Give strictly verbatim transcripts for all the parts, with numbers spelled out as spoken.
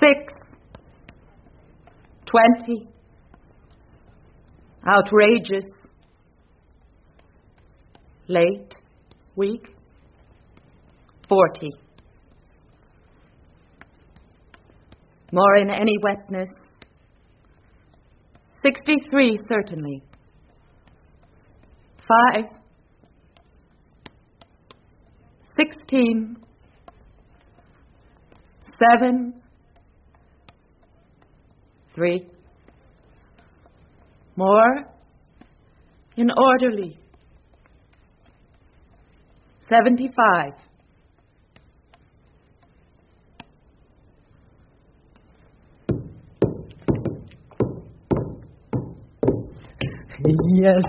six, twenty, outrageous, late, weak, forty. More in any wetness, sixty-three certainly, five, sixteen, seven, three. More in orderly, seventy-five. Yes,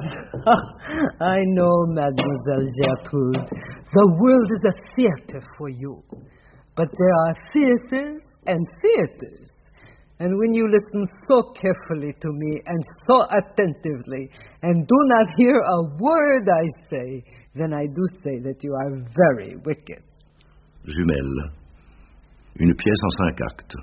I know, Mademoiselle Gertrude. The world is a theater for you. But there are theaters and theaters. And when you listen so carefully to me and so attentively and do not hear a word I say, then I do say that you are very wicked. Jumelles. Une pièce en cinq actes.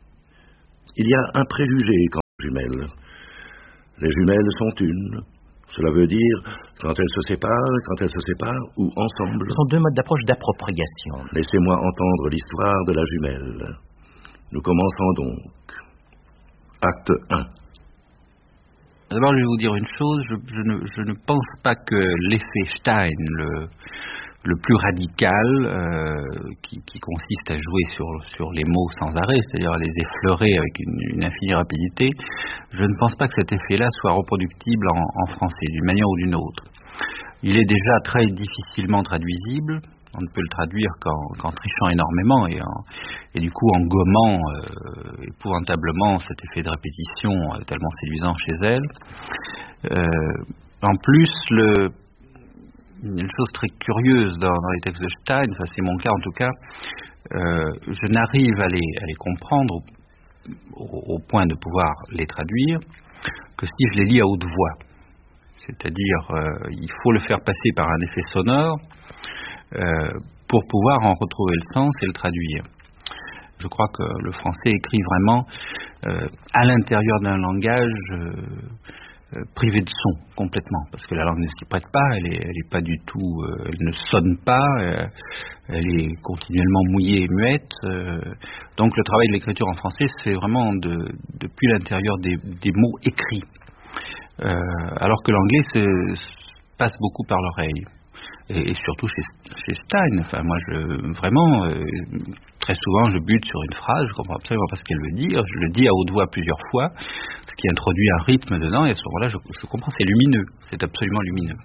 Il y a un préjugé quant aux jumelles. Les jumelles sont une. Cela veut dire quand elles se séparent, quand elles se séparent ou ensemble. Ce sont deux modes d'approche d'appropriation. Laissez-moi entendre l'histoire de la jumelle. Nous commençons donc. Acte un. D'abord, je vais vous dire une chose. Je, je, ne, je ne pense pas que l'effet Stein, le, le plus radical, euh, qui, qui consiste à jouer sur, sur les mots sans arrêt, c'est-à-dire à les effleurer avec une, une infinie rapidité, je ne pense pas que cet effet-là soit reproductible en, en français, d'une manière ou d'une autre. Il est déjà très difficilement traduisible. On ne peut le traduire qu'en, qu'en trichant énormément et, en, et du coup en gommant euh, épouvantablement cet effet de répétition euh, tellement séduisant chez elle. Euh, en plus, le, une chose très curieuse dans, dans les textes de Stein, enfin c'est mon cas en tout cas, euh, je n'arrive à les, à les comprendre au, au, au point de pouvoir les traduire que si je les lis à haute voix. C'est-à-dire, euh, il faut le faire passer par un effet sonore Euh, pour pouvoir en retrouver le sens et le traduire. Je crois que le français écrit vraiment euh, à l'intérieur d'un langage euh, euh, privé de son complètement, parce que la langue ne s'y prête pas, elle est, elle est pas du tout, euh, elle ne sonne pas, euh, elle est continuellement mouillée et muette. Euh, donc le travail de l'écriture en français, c'est vraiment de, depuis l'intérieur des, des mots écrits, euh, alors que l'anglais se, se passe beaucoup par l'oreille. Et, et surtout chez, chez Stein, enfin moi je vraiment euh, très souvent je bute sur une phrase, je comprends absolument pas ce qu'elle veut dire, je le dis à haute voix plusieurs fois, ce qui introduit un rythme dedans, et à ce moment-là je, je comprends, c'est lumineux, c'est absolument lumineux.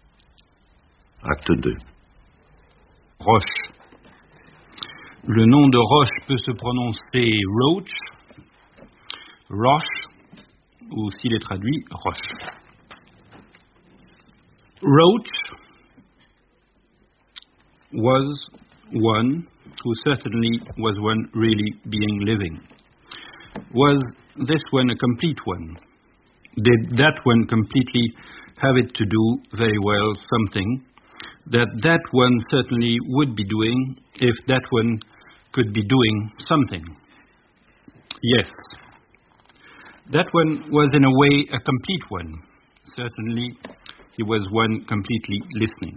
Acte deux. Roche. Le nom de Roche peut se prononcer Roach, Roche, ou s'il est traduit Roche. Roach was one who certainly was one really being living. Was this one a complete one? Did that one completely have it to do very well something that that one certainly would be doing if that one could be doing something? Yes. That one was in a way a complete one. Certainly he was one completely listening.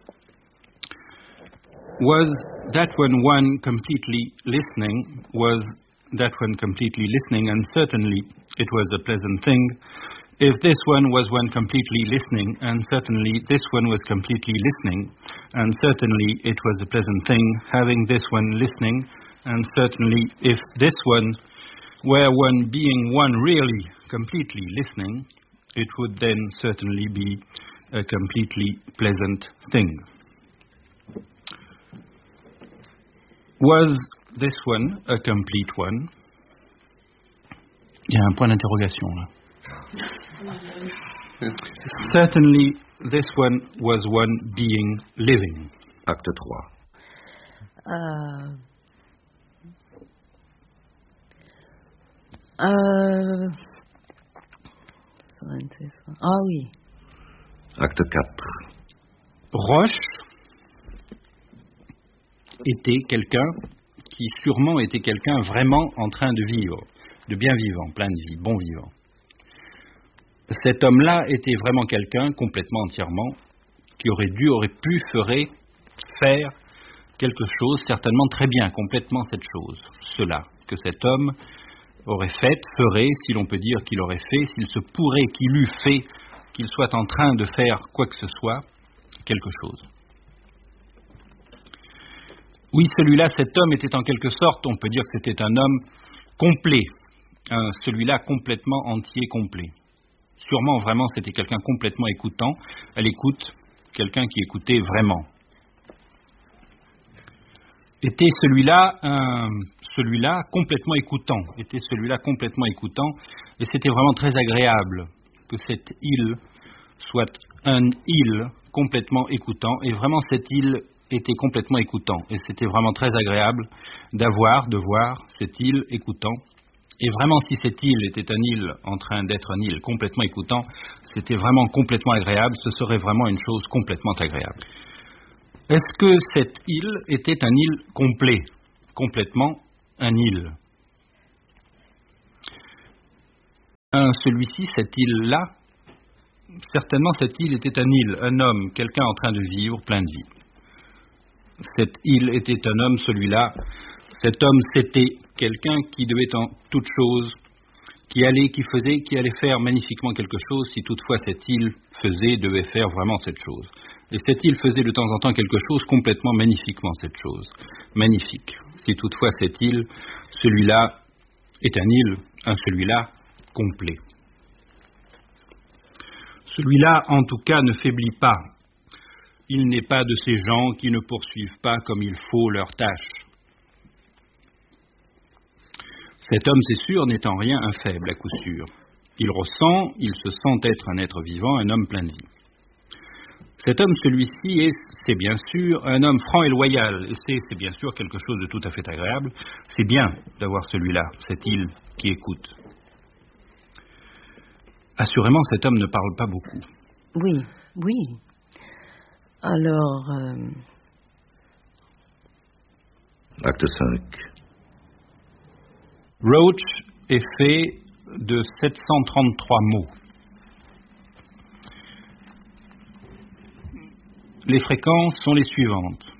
Was that one one completely listening? Was that one completely listening? And certainly it was a pleasant thing. If this one was one completely listening, and certainly this one was completely listening, and certainly it was a pleasant thing having this one listening, and certainly if this one were one being one really completely listening, it would then certainly be a completely pleasant thing. Was this one a complete one? Il y a un point d'interrogation là. Certainly this one was one being living. Acte trois. Euh... Euh... Ah oui. Acte quatre. Roche était quelqu'un celui-ci sûrement était quelqu'un vraiment en train de vivre, de bien vivant, plein de vie, bon vivant. Cet homme-là était vraiment quelqu'un, complètement, entièrement, qui aurait dû, aurait pu, ferait, faire quelque chose, certainement très bien, complètement cette chose, cela, que cet homme aurait fait, ferait, si l'on peut dire qu'il aurait fait, s'il se pourrait qu'il eût fait, qu'il soit en train de faire quoi que ce soit, quelque chose. Oui, celui-là, cet homme était en quelque sorte, on peut dire que c'était un homme complet, un, celui-là complètement entier, complet. Sûrement, vraiment, c'était quelqu'un complètement écoutant, à l'écoute, quelqu'un qui écoutait vraiment. Était celui-là, un, celui-là complètement écoutant, était celui-là complètement écoutant, et c'était vraiment très agréable que cette île soit un île complètement écoutant, et vraiment cette île était complètement écoutant, et c'était vraiment très agréable d'avoir, de voir cette île écoutant. Et vraiment, si cette île était un île en train d'être un île complètement écoutant, c'était vraiment complètement agréable, ce serait vraiment une chose complètement agréable. Est-ce que cette île était un île complet, complètement un île? Un, celui-ci, cette île-là, certainement cette île était un île, un homme, quelqu'un en train de vivre, plein de vie. Cette île était un homme, celui-là. Cet homme, c'était quelqu'un qui devait en toute chose, qui allait, qui faisait, qui allait faire magnifiquement quelque chose, si toutefois cette île faisait, devait faire vraiment cette chose. Et cette île faisait de temps en temps quelque chose complètement magnifiquement cette chose. Magnifique. Si toutefois cette île, celui-là est un île, un celui-là complet. Celui-là, en tout cas, ne faiblit pas. Il n'est pas de ces gens qui ne poursuivent pas comme il faut leur tâche. Cet homme, c'est sûr, n'est en rien un faible, à coup sûr. Il ressent, il se sent être un être vivant, un homme plein de vie. Cet homme, celui-ci, est, c'est bien sûr, un homme franc et loyal, et c'est, c'est bien sûr quelque chose de tout à fait agréable. C'est bien d'avoir celui-là, cette île qui écoute. Assurément, cet homme ne parle pas beaucoup. Oui, oui. Alors... Euh... Acte cinq. Roach est fait de sept cent trente-trois mots. Les fréquences sont les suivantes.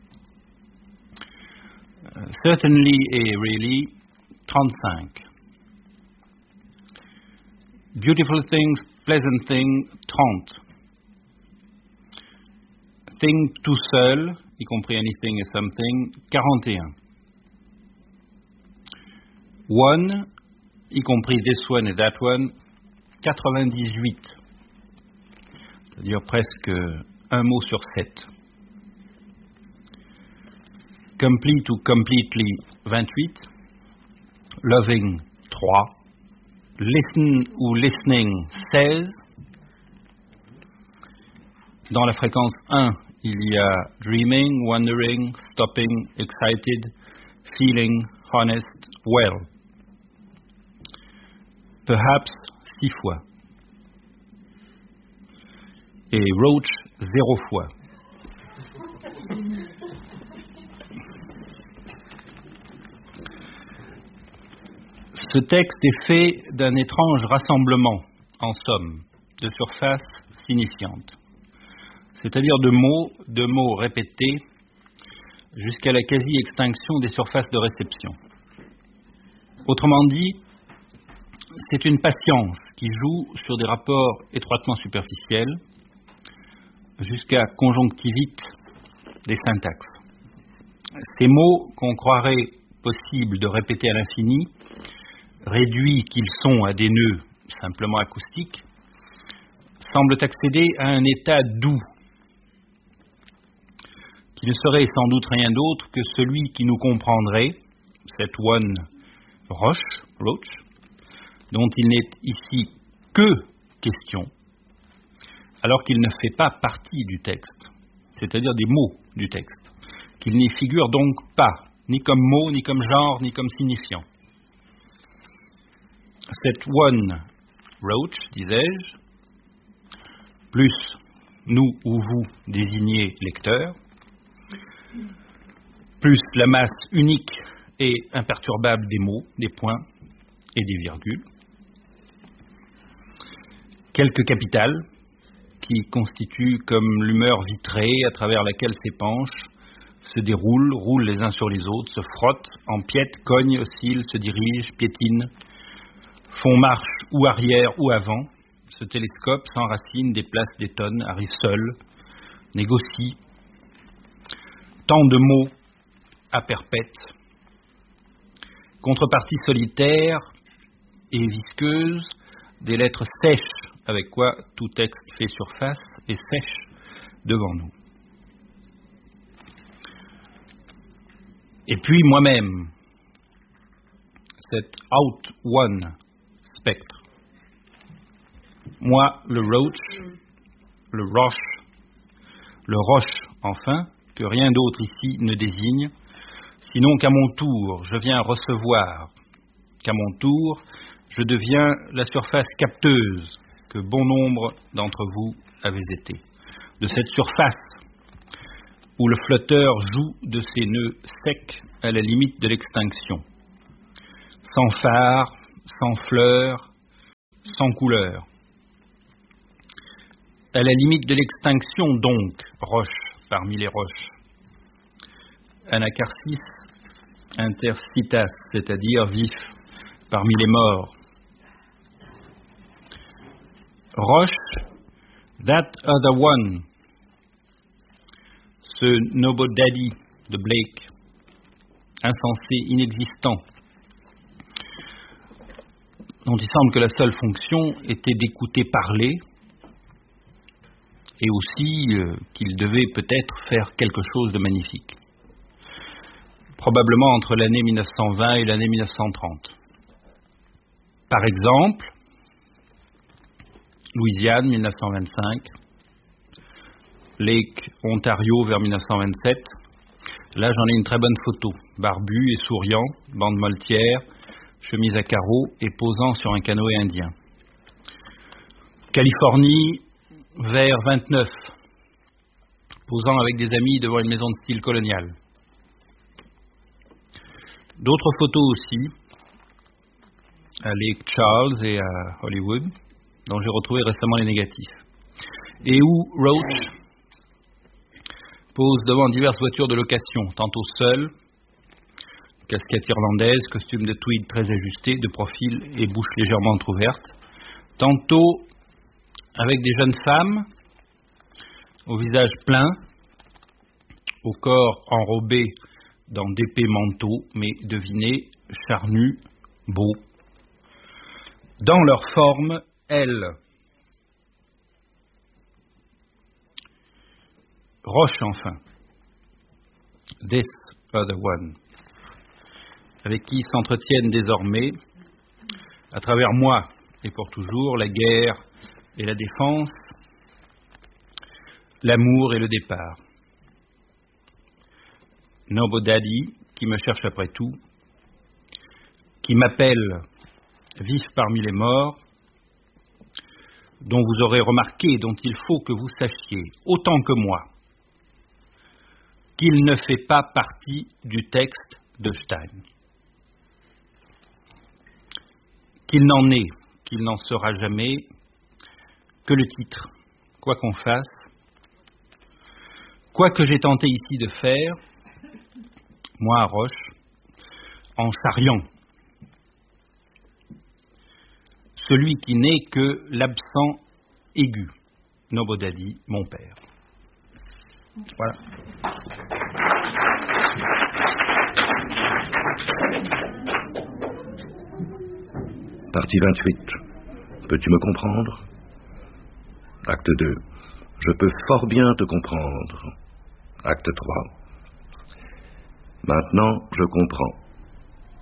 Uh, certainly et really, trente-cinq. Beautiful things, pleasant things, trente. Thing tout seul, y compris anything et something, quarante et un. One, y compris this one et that one, quatre-vingt-dix-huit. C'est-à-dire presque un mot sur sept. Complete ou completely, vingt-huit. Loving, trois. Listen ou listening, seize. Dans la fréquence un, il y a dreaming, wondering, stopping, excited, feeling, honest, well. Perhaps, six fois. Et roach, zéro fois. Ce texte est fait d'un étrange rassemblement, en somme, de surfaces signifiantes. C'est-à-dire de mots, de mots répétés, jusqu'à la quasi-extinction des surfaces de réception. Autrement dit, c'est une patience qui joue sur des rapports étroitement superficiels, jusqu'à conjonctivite des syntaxes. Ces mots qu'on croirait possible de répéter à l'infini, réduits qu'ils sont à des nœuds simplement acoustiques, semblent accéder à un état doux, qui ne serait sans doute rien d'autre que celui qui nous comprendrait, cet one roche, roach, dont il n'est ici que question, alors qu'il ne fait pas partie du texte, c'est-à-dire des mots du texte, qu'il n'y figure donc pas, ni comme mot, ni comme genre, ni comme signifiant. Cet one roach, disais-je, plus nous ou vous désignez lecteurs, plus la masse unique et imperturbable des mots, des points et des virgules. Quelques capitales qui constituent comme l'humeur vitrée à travers laquelle s'épanchent, se déroulent, roulent les uns sur les autres, se frottent, empiètent, cognent, oscillent, se dirigent, piétinent, font marche ou arrière ou avant, se télescopent, s'enracinent, déplacent, détonnent, arrivent seuls, négocient. Tant de mots à perpète. Contrepartie solitaire et visqueuse, des lettres sèches, avec quoi tout texte fait surface et sèche devant nous. Et puis moi-même, cet out one spectre. Moi, le roach, le roche, le roche, enfin, que rien d'autre ici ne désigne, sinon qu'à mon tour, je viens recevoir, qu'à mon tour, je deviens la surface capteuse que bon nombre d'entre vous avez été. De cette surface où le flotteur joue de ses nœuds secs à la limite de l'extinction. Sans phare, sans fleurs, sans couleur. À la limite de l'extinction donc, roche parmi les roches. Anacarsis interstitas, c'est-à-dire vif parmi les morts. Roche, that other one, ce nobody de Blake, insensé, inexistant, dont il semble que la seule fonction était d'écouter parler, et aussi euh, qu'il devait peut-être faire quelque chose de magnifique. Probablement entre l'année mille neuf cent vingt et l'année mille neuf cent trente. Par exemple, Louisiane, mille neuf cent vingt-cinq, Lake Ontario vers mille neuf cent vingt-sept. Là, j'en ai une très bonne photo. Barbu et souriant, bande moltière, chemise à carreaux et posant sur un canoë indien. Californie, vers vingt-neuf, posant avec des amis devant une maison de style colonial. D'autres photos aussi, à Lake Charles et à Hollywood, dont j'ai retrouvé récemment les négatifs. Et où Roach pose devant diverses voitures de location, tantôt seul, casquette irlandaise, costume de tweed très ajusté, de profil et bouche légèrement entrouverte, tantôt avec des jeunes femmes, au visage plein, au corps enrobé dans d'épais manteaux, mais devinez, charnus, beaux. Dans leur forme, elles. Roche, enfin. This other one. Avec qui s'entretiennent désormais, à travers moi et pour toujours, la guerre et la défense, l'amour et le départ. Nobody, qui me cherche après tout, qui m'appelle vif parmi les morts, dont vous aurez remarqué, dont il faut que vous sachiez, autant que moi, qu'il ne fait pas partie du texte de Stein. Qu'il n'en est, qu'il n'en sera jamais que le titre, quoi qu'on fasse, quoi que j'ai tenté ici de faire, moi à Roche, en charriant celui qui n'est que l'absent aigu, Nobody, mon père. Voilà. Partie vingt-huit. Peux-tu me comprendre? Acte deux. Je peux fort bien te comprendre. Acte trois. Maintenant, je comprends.